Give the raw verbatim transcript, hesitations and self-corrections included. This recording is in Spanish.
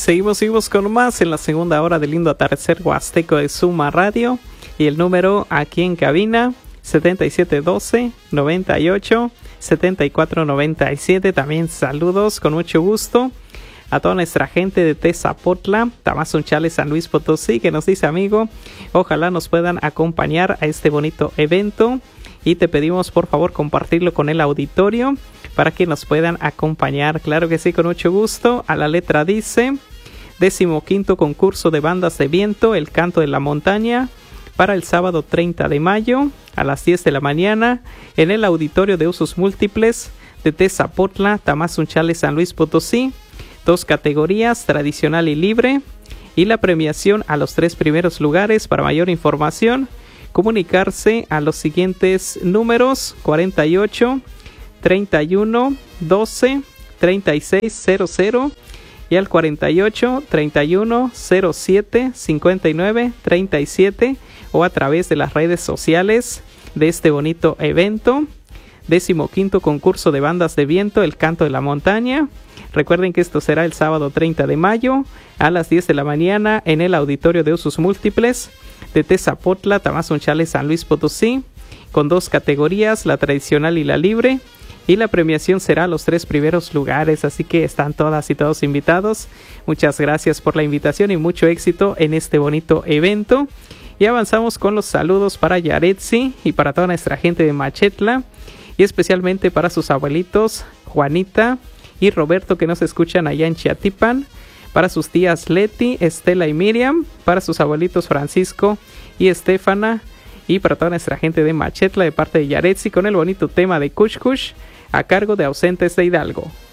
Seguimos, seguimos con más en la segunda hora del lindo atardecer huasteco de Suma Radio. Y el número aquí en cabina, setenta y siete doce, noventa y ocho, setenta y cuatro noventa y siete. También saludos con mucho gusto a toda nuestra gente de Tezapotla, Tamazunchale, San Luis Potosí, que nos dice, amigo, ojalá nos puedan acompañar a este bonito evento. Y te pedimos por favor compartirlo con el auditorio para que nos puedan acompañar. Claro que sí, con mucho gusto. A la letra dice: decimoquinto concurso de bandas de viento, El Canto de la Montaña, para el sábado treinta de mayo a las diez de la mañana en el auditorio de usos múltiples de Tezapotla, Tamazunchale, San Luis Potosí. Dos categorías, tradicional y libre, y la premiación a los tres primeros lugares. Para mayor información, comunicarse a los siguientes números: cuarenta y ocho, treinta y uno, doce, treinta y seis cero cero y al cuarenta y ocho, treinta y uno, cero siete, cincuenta y nueve, treinta y siete, o a través de las redes sociales de este bonito evento. Decimoquinto concurso de bandas de viento, El Canto de la Montaña. Recuerden que esto será el sábado treinta de mayo a las diez de la mañana en el auditorio de usos múltiples de Tezapotla, Tamazunchale, San Luis Potosí, con dos categorías, la tradicional y la libre, y la premiación será los tres primeros lugares, así que están todas y todos invitados. Muchas gracias por la invitación y mucho éxito en este bonito evento. Y avanzamos con los saludos para Yaretsi y para toda nuestra gente de Machetla, y especialmente para sus abuelitos Juanita y Roberto, que nos escuchan allá en Chiatipan, para sus tías Leti, Estela y Miriam, para sus abuelitos Francisco y Estefana, y para toda nuestra gente de Machetla de parte de Yaretsi, con el bonito tema de Kush Kush a cargo de Ausentes de Hidalgo.